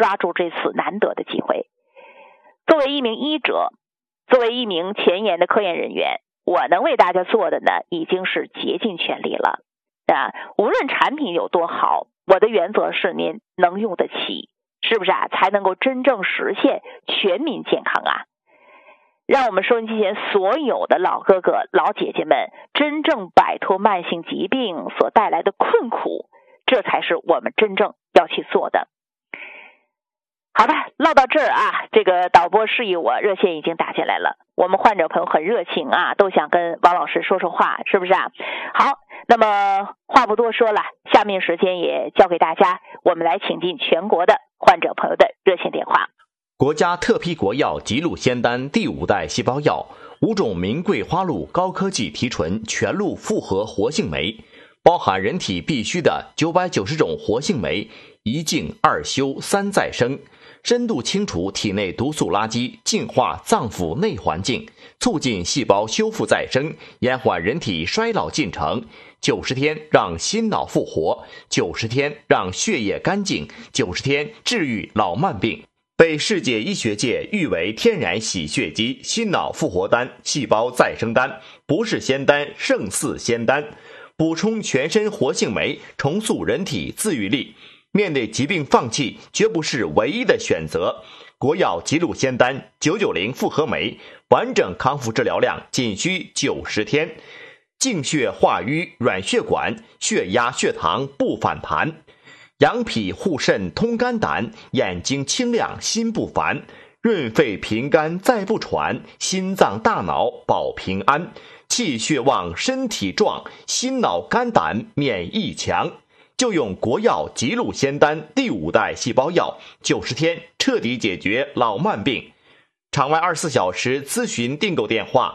抓住这次难得的机会。作为一名医者，作为一名前沿的科研人员，我能为大家做的呢，已经是竭尽全力了啊！无论产品有多好，我的原则是您能用得起，是不是啊？才能够真正实现全民健康啊！让我们收音机前所有的老哥哥、老姐姐们真正摆脱慢性疾病所带来的困苦，这才是我们真正要去做的。好的，唠到这儿啊，这个导播示意我热线已经打进来了，我们患者朋友很热情啊，都想跟王老师说说话，是不是啊？好，那么话不多说了，下面时间也交给大家，我们来请进全国的患者朋友的热线电话。 国家特批国药吉鹿仙丹第5代细胞药，5种名桂花露高科技提纯全露复合活性酶，包含人体必需的990种活性酶，1净2修3再生，深度清除体内毒素垃圾，净化脏腑内环境，促进细胞修复再生，延缓人体衰老进程。90天让心脑复活，90天让血液干净，90天治愈老慢病。被世界医学界誉为天然洗血机、心脑复活丹、细胞再生丹，不是仙丹胜似仙丹，补充全身活性酶，重塑人体自愈力。面对疾病放弃绝不是唯一的选择。国药吉鹿仙丹990复合酶，完整康复治疗量仅需90天，净血化瘀软血管，血压血糖不反弹，养脾护肾通肝胆，眼睛清亮心不烦，润肺平肝再不喘，心脏大脑保平安，气血旺身体壮，心脑肝胆免疫强。就用国药吉鹿仙丹第5代细胞药，90天彻底解决老慢病。场外24小时咨询订购电话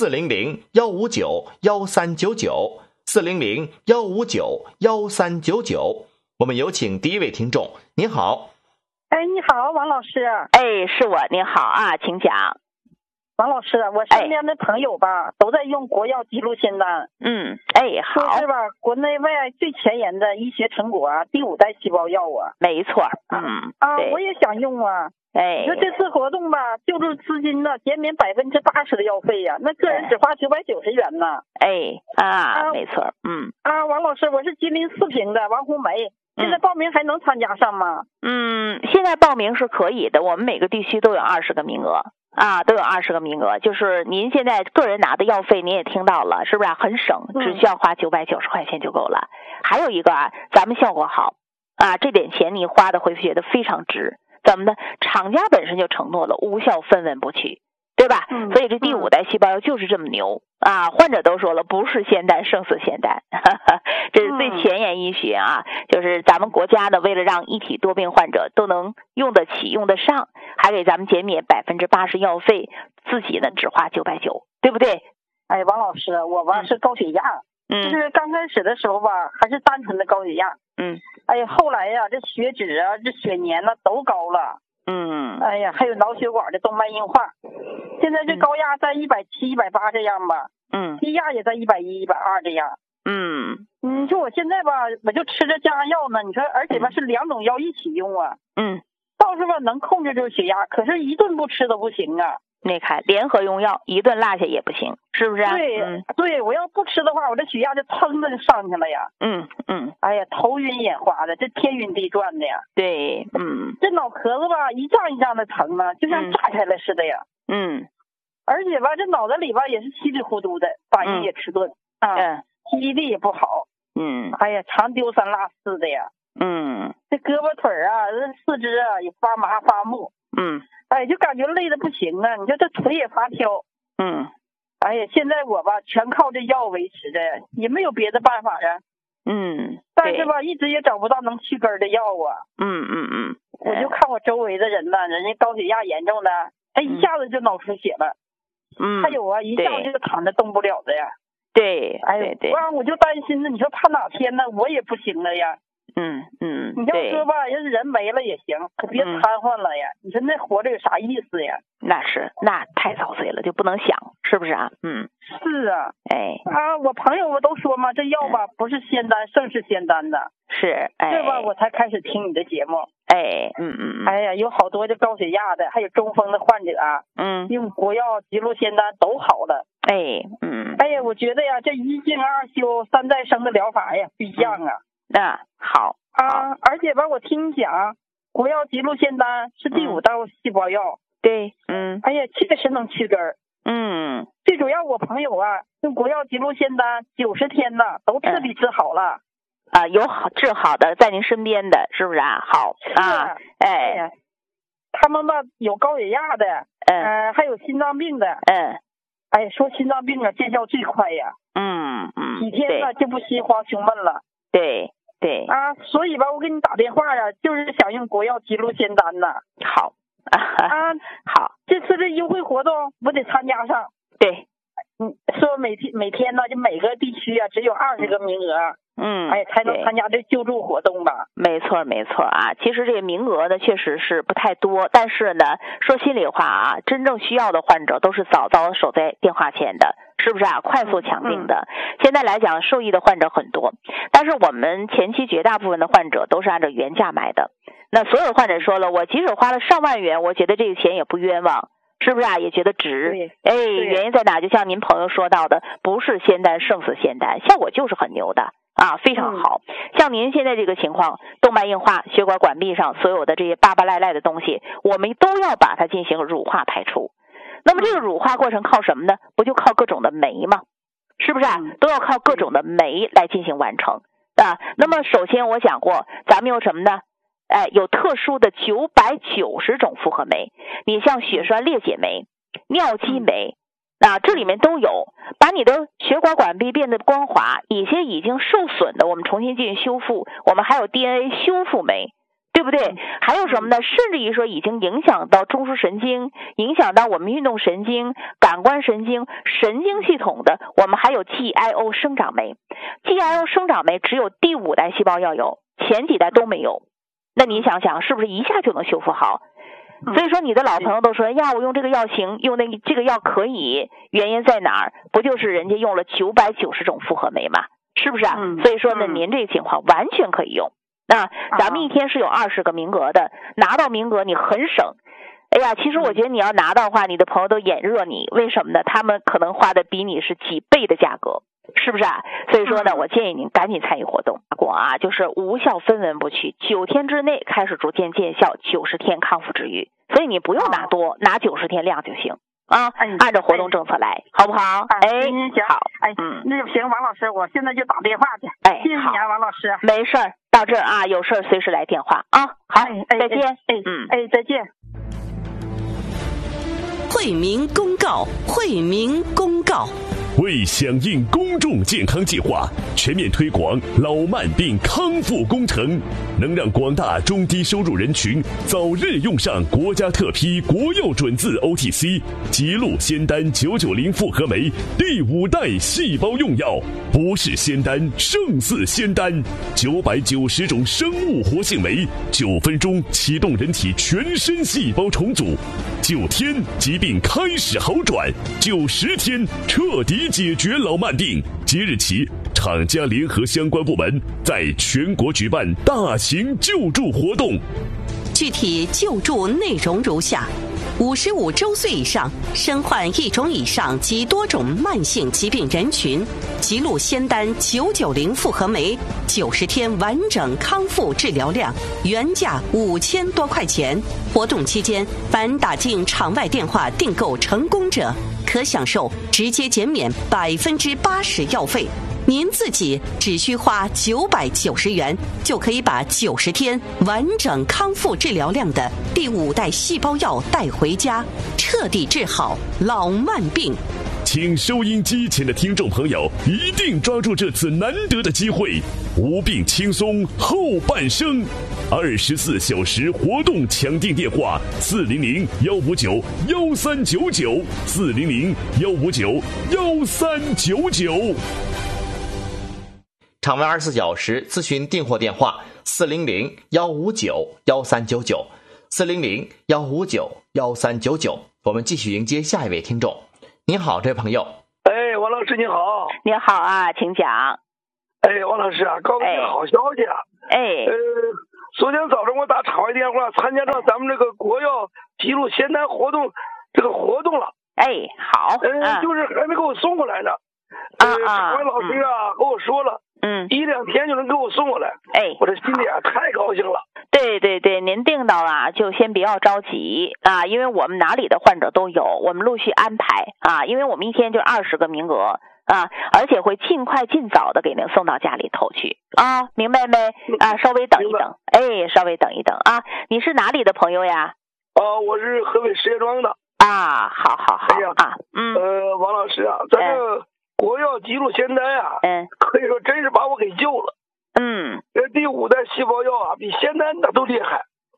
400-159-1399 400-159-1399。我们有请第一位听众。您好。 你好，王老师。 是我，您好啊，请讲。 王老师，我身边的朋友吧，都在用国药吉鹿仙丹。 好， 说是吧，国内外最前沿的医学成果啊，第5代细胞药啊。 没错。 我也想用啊。你说这次活动吧，救助资金呢，减免80%的药费呀，那个人只花990元呢。 没错。 王老师，我是吉林四平的王红梅，现在报名还能参加上吗？ 现在报名是可以的，我们每个地区都有20个名额。都有20个名额，就是您现在个人拿的药费您也听到了，是不是很省，只需要花990块钱就够了。还有一个咱们效果好这点钱你花的会觉得非常值。怎么呢？厂家本身就承诺了无效分文不取，对吧？所以这第5代细胞药就是这么牛患者都说了，不是仙丹胜似仙丹这是最前沿医学就是咱们国家呢，为了让一体多病患者都能用得起用得上，还给咱们减免80%药费，自己呢只花990，对不对？ 王老师，我吧是高血压，就是刚开始的时候吧还是单纯的高血压，后来呀这血脂这血粘都高了，还有脑血管的动脉硬化，现在这高压在170、180这样吧，低压也在110、120这样。你说我现在吧，我就吃着降压药呢，你说而且吧是2种药一起用啊，倒是吧能控制住血压，可是一顿不吃都不行啊。 你看联合用药一顿落下也不行，是不是？ 对，我要不吃的话，我这血压就噌的就上去了呀。头晕眼花的，这天晕地转的呀。 对， 这脑壳子吧一胀一胀的疼啊，就像炸开了似的呀。而且吧这脑子里吧也是稀里糊涂的，反应也迟钝记忆力也不好。常丢三落四的呀。这胳膊腿这四肢也发麻发木。就感觉累的不行啊，你说这腿也发挑。现在我吧全靠这药维持的，也没有别的办法啊。但是吧一直也找不到能去根的药啊。我就看我周围的人呢，人家高血压严重的一下子就脑出血了。还有一下子就躺着动不了的呀。 对， 我就担心呢，你说他哪天呢我也不行了呀。 你要说吧，人没了也行，可别瘫痪了呀。你说那活着有啥意思呀？ 那太早碎了，就不能想，是不是啊？ 是啊。我朋友都说嘛，这药吧不是仙丹胜是仙丹的。 是。 这吧我才开始听你的节目。 哎呀，有好多这高血压的，还有中风的患者用国药吉鹿仙丹都好了。哎呀，我觉得呀，这一静二修三再生的疗法呀不一样啊。 好啊，而且吧，我听你讲，国药吉鹿仙丹是第5代细胞药。 对， 哎呀，确实能去根儿。最主要我朋友用国药吉鹿仙丹90天呢，都彻底治好了。 有治好的在您身边的，是不是啊？好啊， 他们吧有高血压的，还有心脏病的，说心脏病见效最快呀，几天呢就不心慌胸闷了。 对所以吧，我给你打电话呀，就是想用国药吉鹿仙丹呢。 好好， 这次这优惠活动我得参加上。 对， 说每天呢，就每个地区只有20个名额。才能参加这救助活动吧。 没错啊，其实这个名额呢确实是不太多，但是呢，说心里话真正需要的患者都是早守在电话前的，是不是啊？快速抢订的。现在来讲，受益的患者很多，但是我们前期绝大部分的患者都是按照原价买的。那所有的患者说了，我即使花了上万元，我觉得这个钱也不冤枉。是不是啊？也觉得值。原因在哪？就像您朋友说到的，不是仙丹胜似仙丹，效果就是很牛的非常好。像您现在这个情况，动脉硬化、血管管壁上所有的这些巴巴赖赖的东西，我们都要把它进行乳化排出。那么这个乳化过程靠什么呢？不就靠各种的酶吗？是不是啊？都要靠各种的酶来进行完成那么首先我讲过，咱们有什么呢？有特殊的990种复合酶，你像血栓裂解酶、尿激酶这里面都有，把你的血管管壁变得光滑，一些已经受损的我们重新进行修复，我们还有 DNA 修复酶，对不对？还有什么呢？甚至于说已经影响到中枢神经，影响到我们运动神经、感官神经、神经系统的，我们还有 GIO 生长酶。GIO 生长酶只有第5代细胞药有，前几代都没有。那你想想，是不是一下就能修复好？所以说你的老朋友都说呀，我用这个药行，用这个药可以，原因在哪儿？不就是人家用了990种复合酶吗？是不是啊？所以说呢，您这个情况完全可以用。咱们一天是有20个名额的，拿到名额你很省。其实我觉得你要拿到的话，你的朋友都眼热你，为什么呢？他们可能花的比你是几倍的价格。是不是啊？所以说呢，我建议您赶紧参与活动。就是无效分文不取，9天之内开始逐渐见效，90天康复治愈。所以你不用拿多，拿90天量就行按照活动政策来，好不好？ 行，好，那就行，王老师，我现在就打电话去。谢谢你啊，王老师。 没事儿，到这儿有事儿随时来电话好，再见。 再见。 惠民公告，惠民公告。 为响应公众健康计划，全面推广老慢病康复工程，能让广大中低收入人群早日用上国家特批国药准字 OTC 吉鹿仙丹990复合酶第5代细胞用药，不是仙丹胜似仙丹，990种生物活性酶，9分钟启动人体全身细胞重组，9天疾病开始好转，90天彻底解决老慢病。即日起，厂家联合相关部门在全国举办大型救助活动。 具体救助内容如下：55周岁以上、身患1种以上及多种慢性疾病人群，吉鹿仙丹990复合酶90天完整康复治疗量，原价5000多块钱。活动期间，凡打进场外电话订购成功者，可享受直接减免80%药费。您自己只需花990元，就可以把90天完整康复治疗量的第5代细胞药带回家，彻底治好老慢病。 请收音机前的听众朋友一定抓住这次难得的机会，无病轻松后半生。24小时活动抢订电话：400-159-1399，400-159-1399。 场外24小时咨询订货电话 ，400-159-1399，400-159-1399。我们继续迎接下一位听众。您好，这位朋友。 哎，王老师你好。 您好啊，请讲。 哎，王老师啊，告诉你好消息啊。昨天早上我打场外电话，参加到咱们这个国药记录仙丹活动了。 好。 就是还没给我送过来呢。场外老师啊跟我说了，1-2天就能给我送过来。我这心里啊太高兴了。 对，您订到了就先不要着急啊，因为我们哪里的患者都有，我们陆续安排啊，因为我们一天就20个名额啊，而且会尽快尽早的给您送到家里头去啊，明白没？稍微等一等，稍微等一等啊。你是哪里的朋友呀？ 我是河北石家庄的。 好王老师啊，咱这国药记录仙丹啊，可以说真是把我给救了。这第5代细胞药啊，比仙丹的都厉害。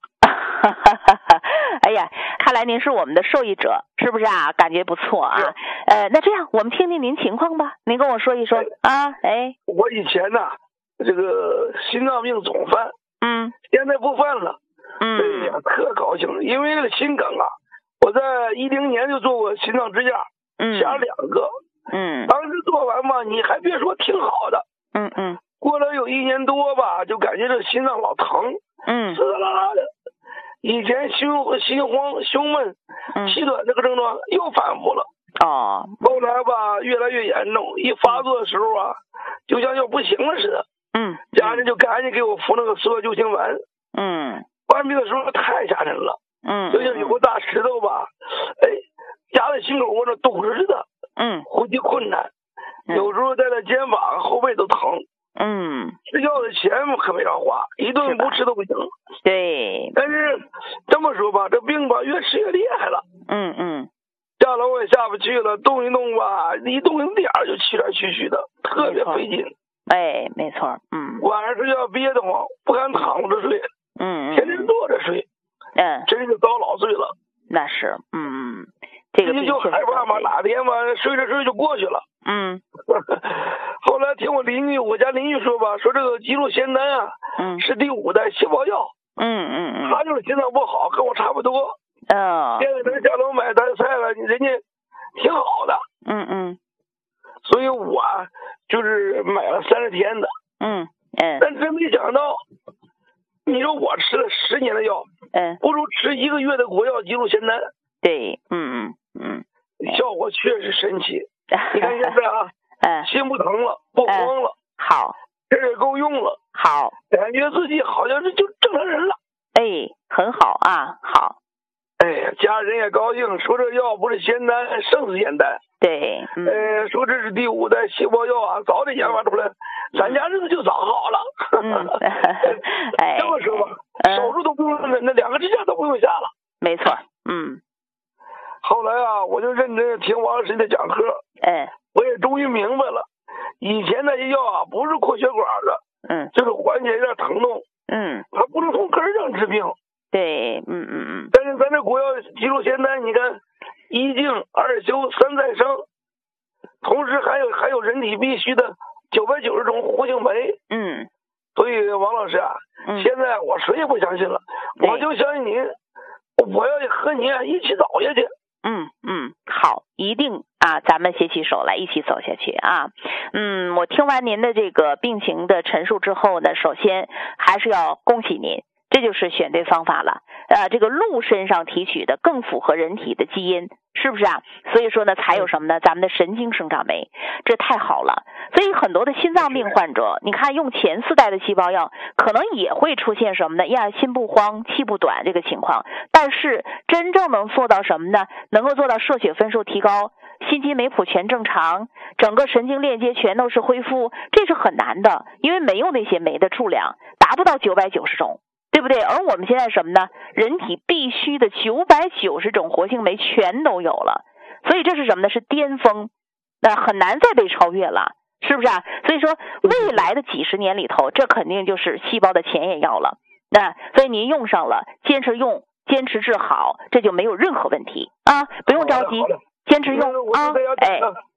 哎呀，看来您是我们的受益者，是不是啊？感觉不错啊。那这样我们听听您情况吧，您跟我说一说啊。 我以前呢，这个心脏病总犯，现在不犯了。哎呀，特高兴，因为这个心梗啊，我在2010年就做过心脏支架，下2个。当时做完嘛，你还别说，挺好的。过了有1年多吧，就感觉这心脏老疼，呲啦啦的。以前心慌、胸闷、气短这个症状又反复了。后来吧，越来越严重，一发作的时候啊，就像要不行了似的。家人就赶紧给我服那个索救心丸。犯病的时候太吓人了。就像有个大石头吧，夹在心口窝那堵着似的。呼吸困难，有时候在那肩膀后背都疼。吃药的钱可没少花，一顿不吃都不行。 对。 但是这么说吧，这病吧越吃越厉害了。下楼也下不去了，动一动吧，一动一点就气喘吁吁的，特别费劲。 没错。 晚上睡觉憋得慌，不敢躺着睡。天天坐着睡。真是遭老罪了。 那是。这个就害怕嘛，哪天嘛睡着睡就过去了。后来听我家邻居说吧，说这个记录仙丹啊，是第5代细胞药。他就是心脏不好，跟我差不多。现在能下楼买单菜了，人家挺好的。所以我就是买了30天的。但真没想到，你说我吃了10年的药，不如吃1个月的国药记录仙丹。 对。 效果确实神奇。你看现在啊，心不疼了，不慌了。 好。 这也够用了。 好。 感觉自己好像是就正常人了。 很好啊。好。 家人也高兴，说这药不是仙丹，胜似仙丹。 对。 说这是第5代细胞药啊，早点研发出来，咱家日子就早好了。这么说吧，手术都不用，那2个支架都不用下了。 没错。 后来啊，我就认真听王老师的讲课。我也终于明白了，以前那些药啊，不是扩血管的，就是缓解一点疼痛。它不能从根儿上治病。 对。 但是咱这国药记录仙丹，你看1静2修3再生，同时还有人体必须的990种活性酶。所以王老师啊，现在我谁也不相信了，我就相信您，我要和您一起走下去。 好，一定啊，咱们携起手来一起走下去啊。我听完您的这个病情的陈述之后呢，首先还是要恭喜您，这就是选对方法了。这个鹿身上提取的更符合人体的基因，是不是啊？所以说呢，才有什么呢？咱们的神经生长酶，这太好了。所以很多的心脏病患者，你看用前4代的细胞药，可能也会出现什么呢？心不慌、气不短这个情况。但是真正能做到什么呢？能够做到射血分数提高，心肌酶谱全正常，整个神经链接全都是恢复，这是很难的，因为没有那些酶的数量，达不到990种。对不对？而我们现在什么呢？人体必须的990种活性酶全都有了，所以这是什么呢？是巅峰，很难再被超越了，是不是啊？所以说未来的几十年里头，这肯定就是细胞的前沿药了。所以您用上了，坚持用，坚持治好，这就没有任何问题啊！不用着急，坚持用啊！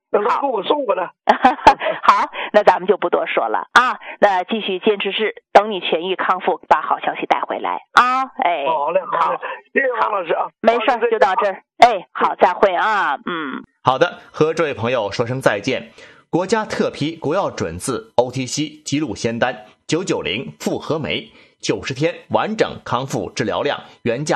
能给我送过来。 好，那咱们就不多说了啊。那继续坚持治，等你痊愈康复，把好消息带回来啊。哎， 好嘞，好嘞，谢谢王老师啊。 没事，就到这儿。哎，好，再会啊。 好的，和这位朋友说声再见。国家特批国药准字 OTC 吉路仙丹990复合酶，90天完整康复治疗量原价